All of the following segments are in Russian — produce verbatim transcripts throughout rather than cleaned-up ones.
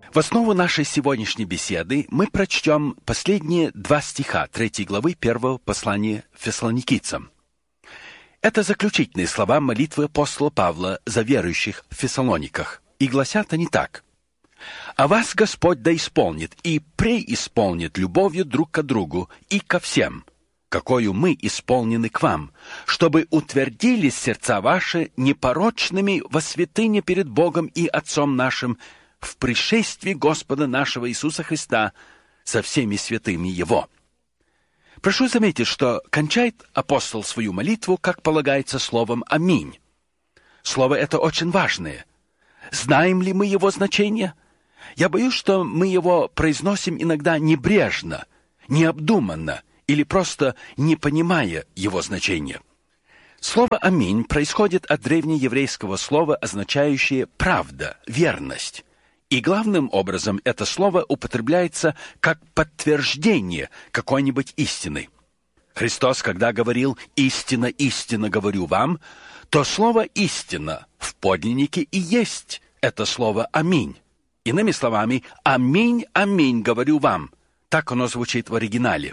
В основу нашей сегодняшней беседы мы прочтем последние два стиха третьей главы первого послания Фессалоникийцам. Это заключительные слова молитвы апостола Павла за верующих в Фессалониках. И гласят они так. «А вас Господь да исполнит и преисполнит любовью друг к другу и ко всем, какою мы исполнены к вам, чтобы утвердились сердца ваши непорочными во святыне перед Богом и Отцом нашим в пришествии Господа нашего Иисуса Христа со всеми святыми Его». Прошу заметить, что кончает апостол свою молитву, как полагается, словом «Аминь». Слово это очень важное. Знаем ли мы его значение? Я боюсь, что мы его произносим иногда небрежно, необдуманно или просто не понимая его значения. Слово «Аминь» происходит от древнееврейского слова, означающее «правда», «верность». И главным образом это слово употребляется как подтверждение какой-нибудь истины. Христос, когда говорил «истинно, истинно говорю вам», то слово «истина» в подлиннике и есть это слово «аминь». Иными словами, «аминь, аминь, говорю вам». Так оно звучит в оригинале.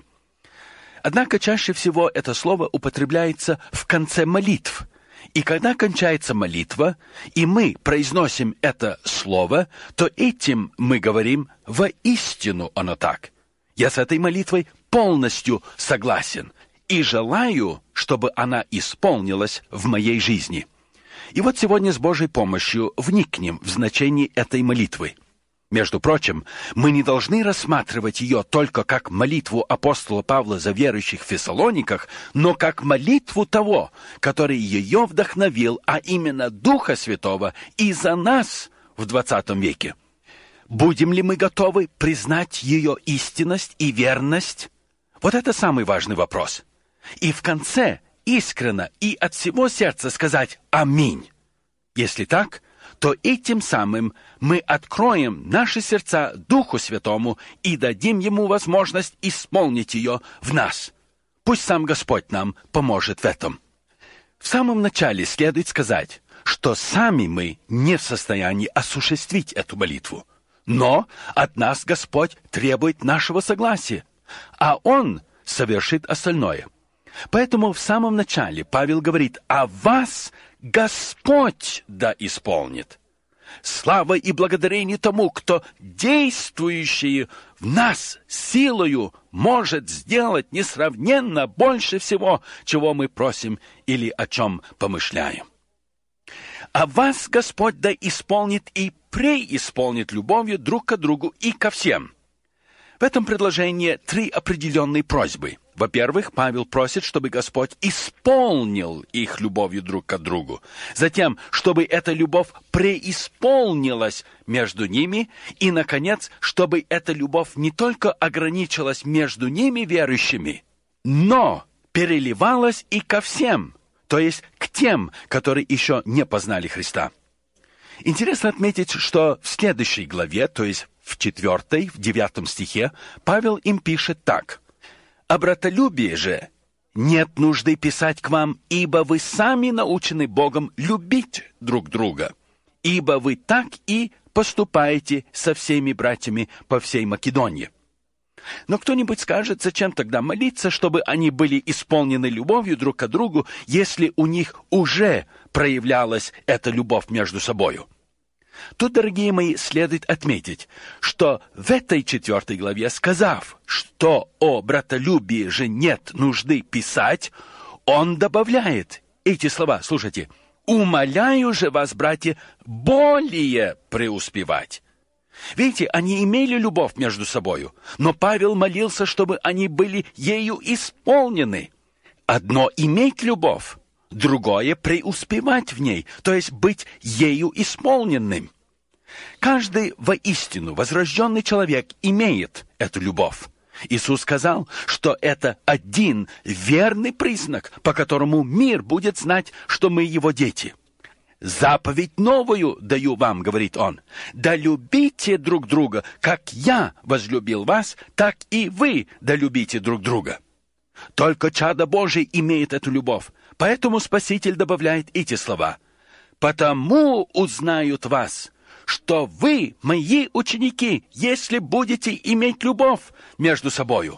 Однако чаще всего это слово употребляется в конце молитв. И когда кончается молитва, и мы произносим это слово, то этим мы говорим «воистину оно так». Я с этой молитвой полностью согласен и желаю, чтобы она исполнилась в моей жизни. И вот сегодня с Божьей помощью вникнем в значение этой молитвы. Между прочим, мы не должны рассматривать ее только как молитву апостола Павла за верующих в Фессалониках, но как молитву того, который ее вдохновил, а именно Духа Святого, и за нас в двадцатом веке. Будем ли мы готовы признать ее истинность и верность? Вот это самый важный вопрос. И в конце искренне и от всего сердца сказать «Аминь». Если так, то этим самым мы откроем наши сердца Духу Святому и дадим Ему возможность исполнить ее в нас. Пусть сам Господь нам поможет в этом. В самом начале следует сказать, что сами мы не в состоянии осуществить эту молитву. Но от нас Господь требует нашего согласия, а Он совершит остальное. Поэтому в самом начале Павел говорит: «А вас Господь да исполнит». Слава и благодарение тому, кто действующий в нас силою может сделать несравненно больше всего, чего мы просим или о чем помышляем. «А вас Господь да исполнит и преисполнит любовью друг к другу и ко всем». В этом предложении три определенные просьбы. Во-первых, Павел просит, чтобы Господь исполнил их любовью друг к другу. Затем, чтобы эта любовь преисполнилась между ними. И, наконец, чтобы эта любовь не только ограничилась между ними, верующими, но переливалась и ко всем, то есть к тем, которые еще не познали Христа. Интересно отметить, что в следующей главе, то есть в четвертой, в девятом стихе, Павел им пишет так: «О братолюбии же нет нужды писать к вам, ибо вы сами научены Богом любить друг друга, ибо вы так и поступаете со всеми братьями по всей Македонии». Но кто-нибудь скажет, зачем тогда молиться, чтобы они были исполнены любовью друг к другу, если у них уже проявлялась эта любовь между собою? Тут, дорогие мои, следует отметить, что в этой четвертой главе, сказав, что о братолюбии же нет нужды писать, он добавляет эти слова, слушайте: «Умоляю же вас, братья, более преуспевать». Видите, они имели любовь между собою, но Павел молился, чтобы они были ею исполнены. Одно — иметь любовь, другое — преуспевать в ней, то есть быть ею исполненным. Каждый воистину возрожденный человек имеет эту любовь. Иисус сказал, что это один верный признак, по которому мир будет знать, что мы его дети. «Заповедь новую даю вам, — говорит он, — да любите друг друга, как я возлюбил вас, так и вы да любите друг друга». Только чадо Божие имеет эту любовь, поэтому Спаситель добавляет эти слова: «Потому узнают вас, что вы мои ученики, если будете иметь любовь между собою.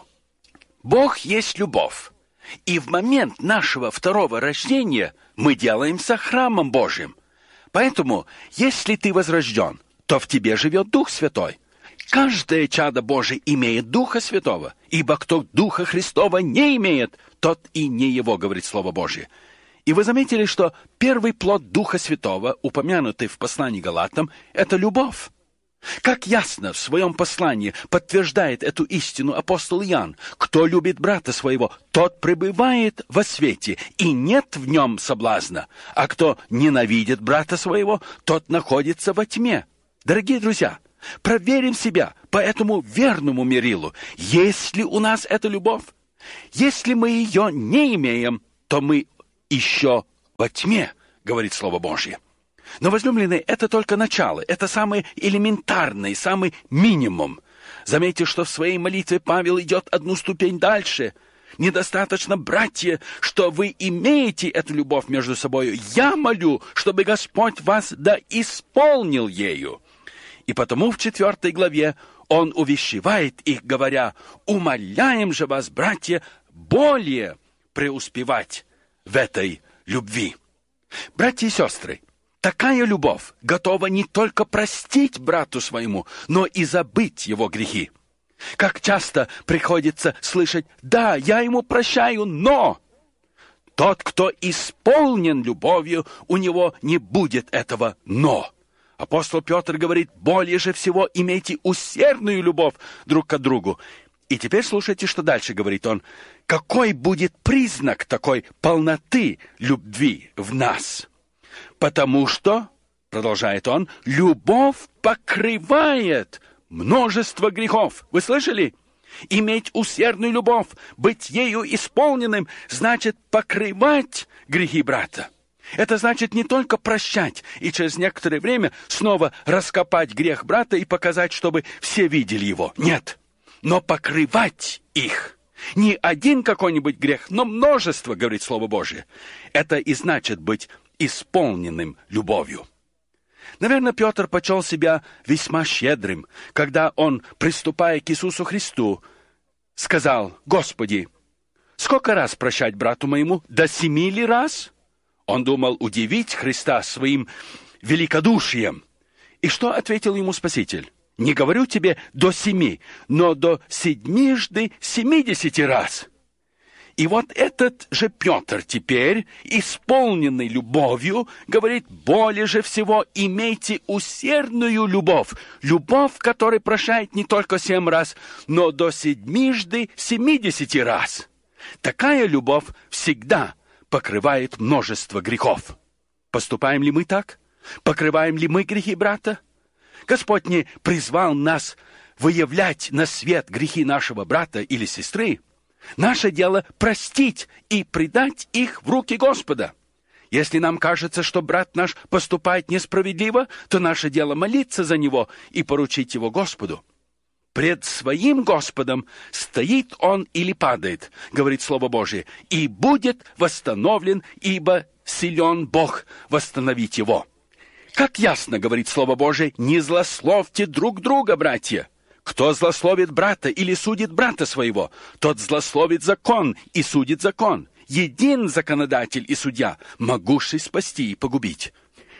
Бог есть любовь. И в момент нашего второго рождения мы делаемся храмом Божьим. Поэтому, если ты возрожден, то в тебе живет Дух Святой. Каждое чадо Божие имеет Духа Святого, ибо кто Духа Христова не имеет, тот и не его, говорит Слово Божие. И вы заметили, что первый плод Духа Святого, упомянутый в послании Галатам, это любовь. Как ясно в своем послании подтверждает эту истину апостол Иоанн: кто любит брата своего, тот пребывает во свете, и нет в нем соблазна, а кто ненавидит брата своего, тот находится во тьме. Дорогие друзья, проверим себя по этому верному мерилу. Есть ли у нас эта любовь? Если мы ее не имеем, то мы еще во тьме, говорит Слово Божье. Но, возлюбленные, это только начало, это самый элементарный, самый минимум. Заметьте, что в своей молитве Павел идет одну ступень дальше. Недостаточно, братья, что вы имеете эту любовь между собой. Я молю, чтобы Господь вас да исполнил ею. И потому в четвертой главе он увещевает их, говоря: «Умоляем же вас, братья, более преуспевать в этой любви». Братья и сестры, такая любовь готова не только простить брату своему, но и забыть его грехи. Как часто приходится слышать: «Да, я ему прощаю, но...» Тот, кто исполнен любовью, у него не будет этого «но». Апостол Петр говорит: более же всего имейте усердную любовь друг к другу. И теперь слушайте, что дальше говорит он. Какой будет признак такой полноты любви в нас? Потому что, продолжает он, любовь покрывает множество грехов. Вы слышали? Иметь усердную любовь, быть ею исполненным, значит покрывать грехи брата. Это значит не только прощать и через некоторое время снова раскопать грех брата и показать, чтобы все видели его. Нет, но покрывать их. Не один какой-нибудь грех, но множество, говорит Слово Божие. Это и значит быть исполненным любовью. Наверное, Петр почел себя весьма щедрым, когда он, приступая к Иисусу Христу, сказал: «Господи, сколько раз прощать брату моему? До семи ли раз?» Он думал удивить Христа своим великодушием. И что ответил ему Спаситель? «Не говорю тебе до семи, но до седьмижды семидесяти раз». И вот этот же Петр теперь, исполненный любовью, говорит: более же всего имейте усердную любовь, любовь, которая прощает не только семь раз, но до седьмижды семидесяти раз. Такая любовь всегда покрывает множество грехов. Поступаем ли мы так? Покрываем ли мы грехи брата? Господь не призвал нас выявлять на свет грехи нашего брата или сестры. Наше дело простить и предать их в руки Господа. Если нам кажется, что брат наш поступает несправедливо, то наше дело молиться за него и поручить его Господу. Пред своим Господом стоит он или падает, говорит Слово Божие, и будет восстановлен, ибо силен Бог восстановить его. Как ясно говорит Слово Божие: не злословьте друг друга, братья. Кто злословит брата или судит брата своего, тот злословит закон и судит закон. Един законодатель и судья, могущий спасти и погубить.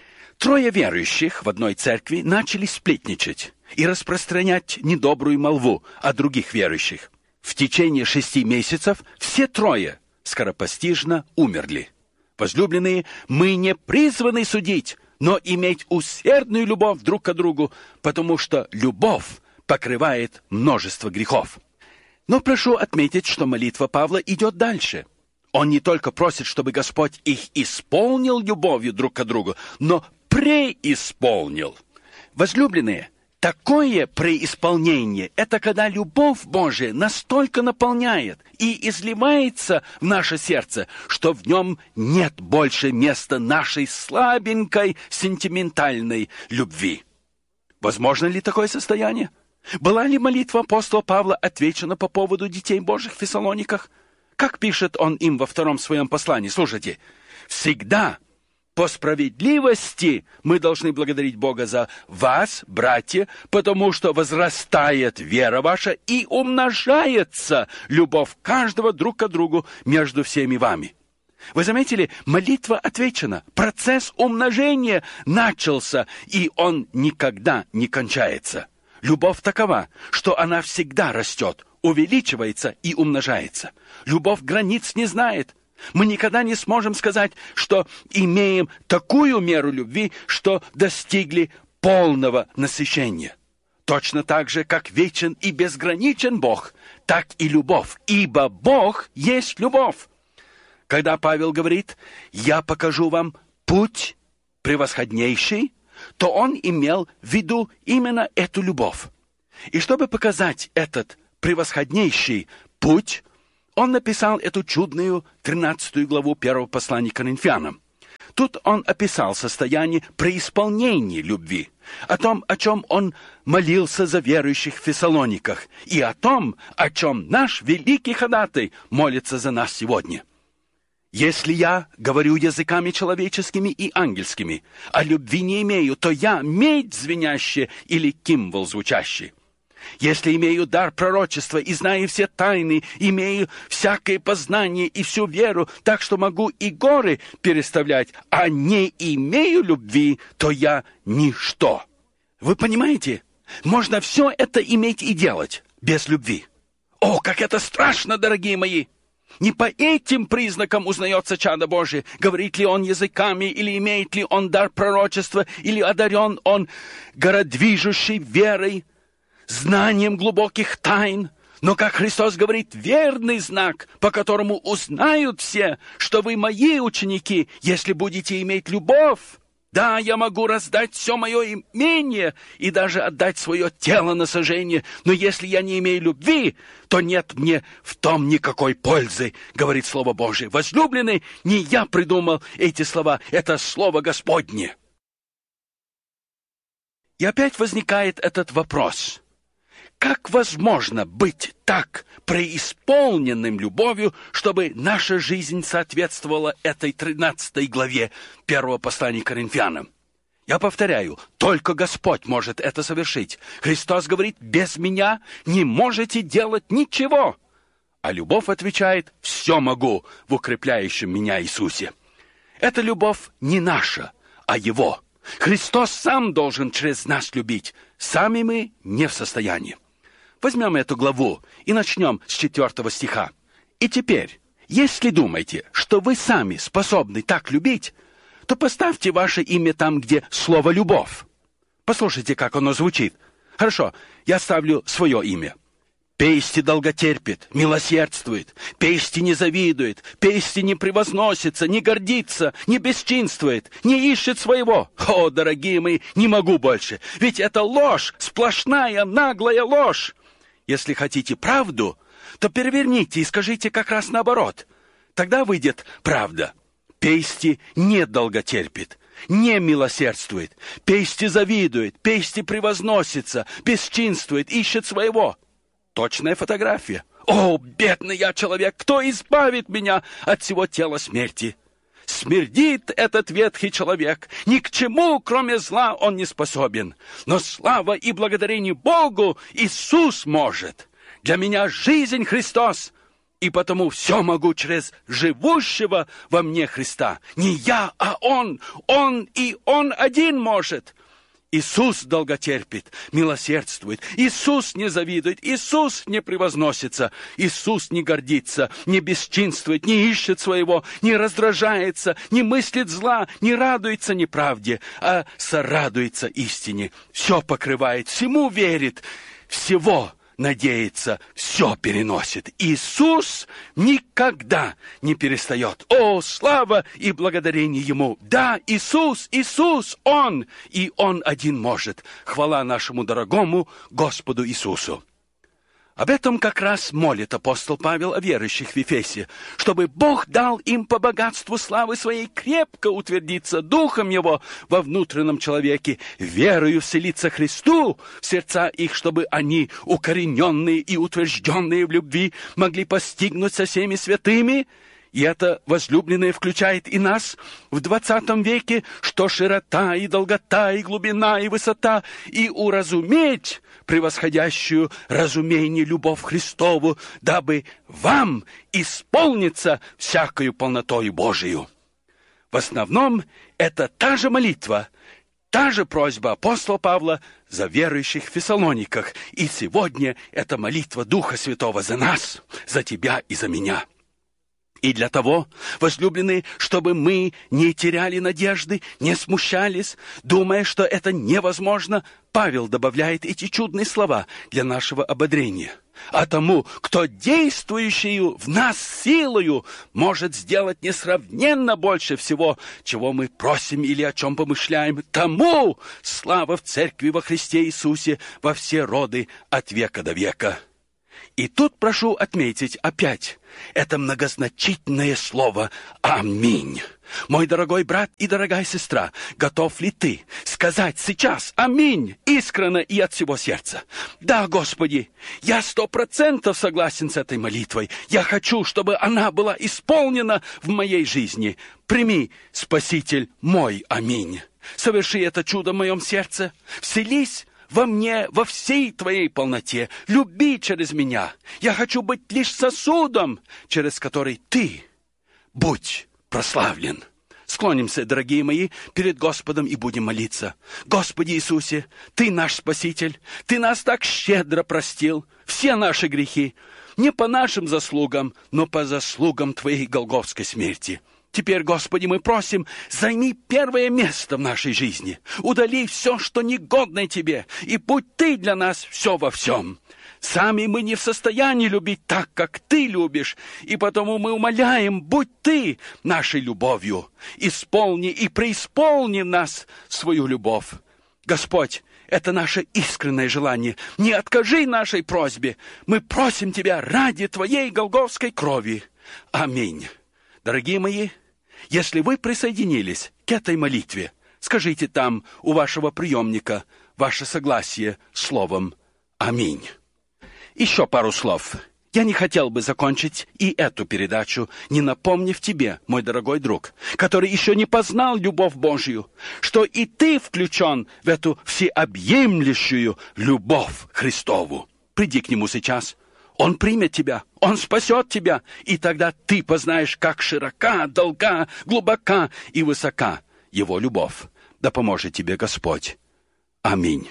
Трое верующих в одной церкви начали сплетничать и распространять недобрую молву о других верующих. В течение шести месяцев все трое скоропостижно умерли. Возлюбленные, мы не призваны судить, но иметь усердную любовь друг к другу, потому что любовь покрывает множество грехов. Но прошу отметить, что молитва Павла идет дальше. Он не только просит, чтобы Господь их исполнил любовью друг к другу, но преисполнил. Возлюбленные, такое преисполнение – это когда любовь Божия настолько наполняет и изливается в наше сердце, что в нем нет больше места нашей слабенькой сентиментальной любви. Возможно ли такое состояние? Была ли молитва апостола Павла отвечена по поводу детей Божьих в Фессалониках? Как пишет он им во втором своем послании? Слушайте, «Всегда по справедливости мы должны благодарить Бога за вас, братья, потому что возрастает вера ваша и умножается любовь каждого друг к другу между всеми вами. Вы заметили, молитва отвечена, процесс умножения начался, и он никогда не кончается. Любовь такова, что она всегда растет, увеличивается и умножается. Любовь границ не знает. Мы никогда не сможем сказать, что имеем такую меру любви, что достигли полного насыщения. Точно так же, как вечен и безграничен Бог, так и любовь, ибо Бог есть любовь. Когда Павел говорит «я покажу вам путь превосходнейший», то он имел в виду именно эту любовь. И чтобы показать этот превосходнейший путь, он написал эту чудную тринадцатую главу первого послания к Коринфянам. Тут он описал состояние преисполнения любви, о том, о чем он молился за верующих в Фессалониках, и о том, о чем наш великий ходатай молится за нас сегодня. «Если я говорю языками человеческими и ангельскими, а любви не имею, то я медь звенящая или кимвол звучащий. Если имею дар пророчества и знаю все тайны, имею всякое познание и всю веру, так что могу и горы переставлять, а не имею любви, то я ничто». Вы понимаете? Можно все это иметь и делать без любви. О, как это страшно, дорогие мои! Не по этим признакам узнается чадо Божие, говорит ли он языками, или имеет ли он дар пророчества, или одарен он городвижущей верой, знанием глубоких тайн. Но, как Христос говорит, верный знак, по которому узнают все, что вы мои ученики, если будете иметь любовь. Да, я могу раздать все мое имение и даже отдать свое тело на сожжение, но если я не имею любви, то нет мне в том никакой пользы, говорит Слово Божие. Возлюбленный, не я придумал эти слова, это Слово Господне. И опять возникает этот вопрос. Как возможно быть так преисполненным любовью, чтобы наша жизнь соответствовала этой тринадцатой главе первого послания к Коринфянам? Я повторяю, только Господь может это совершить. Христос говорит, без меня не можете делать ничего. А любовь отвечает, все могу в укрепляющем меня Иисусе. Эта любовь не наша, а Его. Христос сам должен через нас любить. Сами мы не в состоянии. Возьмем эту главу и начнем с четвертого стиха. «И теперь, если думаете, что вы сами способны так любить, то поставьте ваше имя там, где слово «любовь». Послушайте, как оно звучит. Хорошо, я ставлю свое имя. «Пести долготерпит, милосердствует, пести не завидует, пести не превозносится, не гордится, не бесчинствует, не ищет своего». О, дорогие мои, не могу больше, ведь это ложь, сплошная, наглая ложь. Если хотите правду, то переверните и скажите как раз наоборот. Тогда выйдет правда. Пести не долготерпит, не милосердствует, пести завидует, пести превозносится, бесчинствует, ищет своего. Точная фотография. О, бедный я человек, кто избавит меня от всего тела смерти? Смердит этот ветхий человек, ни к чему, кроме зла, он не способен. Но слава и благодарение Богу Иисус может. Для меня жизнь Христос, и потому все могу через живущего во мне Христа. Не я, а Он, Он и Он один может. Иисус долготерпит, милосердствует. Иисус не завидует, Иисус не превозносится, Иисус не гордится, не бесчинствует, не ищет своего, не раздражается, не мыслит зла, не радуется неправде, а сорадуется истине. Все покрывает, всему верит, всего надеется, все переносит. Иисус никогда не перестает. О, слава и благодарение Ему! Да, Иисус, Иисус, Он, и Он один может. Хвала нашему дорогому Господу Иисусу. Об этом как раз молит апостол Павел о верующих в Ефесе, чтобы Бог дал им по богатству славы своей крепко утвердиться Духом Его во внутреннем человеке, верою вселиться Христу в сердца их, чтобы они, укорененные и утвержденные в любви, могли постигнуть со всеми святыми И это, возлюбленное, включает и нас в двадцатом веке, что широта и долгота, и глубина, и высота, и уразуметь превосходящую разумение любовь Христову, дабы вам исполниться всякою полнотою Божию. В основном это та же молитва, та же просьба апостола Павла за верующих в Фессалониках. И сегодня это молитва Духа Святого за нас, за тебя и за меня. И для того, возлюбленные, чтобы мы не теряли надежды, не смущались, думая, что это невозможно, Павел добавляет эти чудные слова для нашего ободрения. А тому, кто действующую в нас силою может сделать несравненно больше всего, чего мы просим или о чем помышляем, тому слава в Церкви во Христе Иисусе во все роды от века до века. И тут прошу отметить опять это многозначительное слово «Аминь». Мой дорогой брат и дорогая сестра, готов ли ты сказать сейчас «Аминь» искренне и от всего сердца? Да, Господи, я сто процентов согласен с этой молитвой. Я хочу, чтобы она была исполнена в моей жизни. Прими, Спаситель, мой аминь. Соверши это чудо в моем сердце. Вселись во мне, во всей Твоей полноте. Люби через меня. Я хочу быть лишь сосудом, через который Ты будь прославлен. Склонимся, дорогие мои, перед Господом и будем молиться. Господи Иисусе, Ты наш Спаситель. Ты нас так щедро простил. Все наши грехи. Не по нашим заслугам, но по заслугам Твоей голгофской смерти. Теперь, Господи, мы просим, займи первое место в нашей жизни. Удали все, что негодно Тебе, и будь Ты для нас все во всем. Сами мы не в состоянии любить так, как Ты любишь, и потому мы умоляем, будь Ты нашей любовью. Исполни и преисполни в нас свою любовь. Господь, это наше искреннее желание. Не откажи нашей просьбе. Мы просим Тебя ради Твоей голгофской крови. Аминь. Дорогие мои, если вы присоединились к этой молитве, скажите там у вашего приемника ваше согласие словом «Аминь». Еще пару слов. Я не хотел бы закончить и эту передачу, не напомнив тебе, мой дорогой друг, который еще не познал любовь Божью, что и ты включен в эту всеобъемлющую любовь Христову. Приди к Нему сейчас. Он примет тебя, Он спасет тебя, и тогда ты познаешь, как широка, долга, глубока и высока Его любовь. Да поможет тебе Господь. Аминь.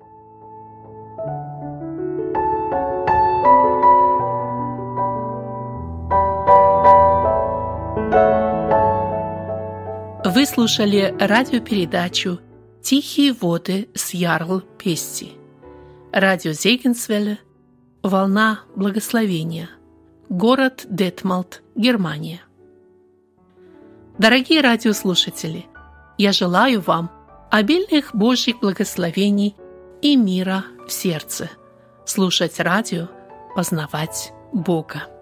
Вы слушали радиопередачу «Тихие воды с Ярл Пести». Радио Зегенсвелле, «Волна благословения», город Детмалт, Германия. Дорогие радиослушатели, я желаю вам обильных Божьих благословений и мира в сердце. Слушать радио, познавать Бога.